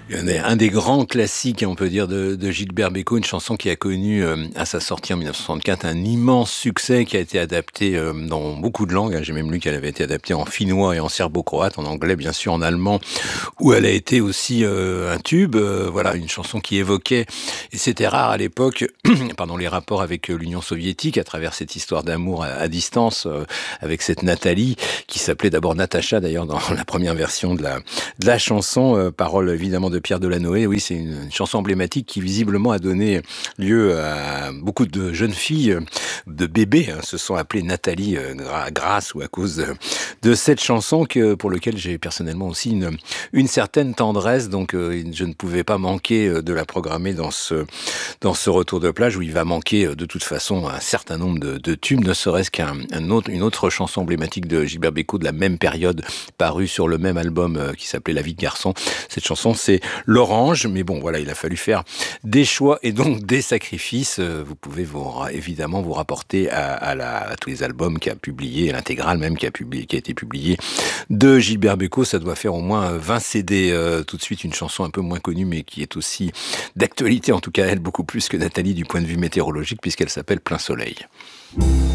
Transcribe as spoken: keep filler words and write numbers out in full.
Un des, un des grands classiques, on peut dire, de, de Gilbert Bécaud, une chanson qui a connu euh, à sa sortie en mille neuf cent soixante-quatre un immense succès qui a été adapté euh, dans beaucoup de langues. J'ai même lu qu'elle avait été adaptée en finnois et en serbo-croate, en anglais bien sûr, en allemand, où elle a été aussi euh, un tube. Euh, voilà, une chanson qui évoquait, et c'était rare à l'époque, pardon, les rapports avec euh, l'Union soviétique à travers cette histoire d'amour à, à distance euh, avec cette Nathalie qui s'appelait d'abord Natacha d'ailleurs dans la première version de la, de la chanson, euh, parole évidemment de Pierre Delanoë. Oui, c'est une, une chanson emblématique qui visiblement a donné lieu à beaucoup de jeunes filles, de bébés, hein, se sont appelées Nathalie euh, grâce ou à cause de, de cette chanson que, pour laquelle j'ai personnellement aussi une, une certaine tendresse. Donc euh, je ne pouvais pas manquer de la programmer dans ce, dans ce retour de plage où il va manquer de toute façon un certain nombre de, de tubes, ne serait-ce qu'un un autre, une autre chanson emblématique de Gilbert Bécaud de la même période, parue sur le même album euh, qui s'appelait La vie de garçon. Cette chanson, c'est L'Orange, mais bon, voilà, il a fallu faire des choix et donc des sacrifices. Vous pouvez vous, évidemment vous rapporter à, à, la, à tous les albums qu'a publié, à l'intégrale même qui a, publié, qui a été publié de Gilbert Bécaud. Ça doit faire au moins vingt C D. Euh, tout de suite, une chanson un peu moins connue, mais qui est aussi d'actualité, en tout cas elle, beaucoup plus que Nathalie du point de vue météorologique, puisqu'elle s'appelle Plein Soleil.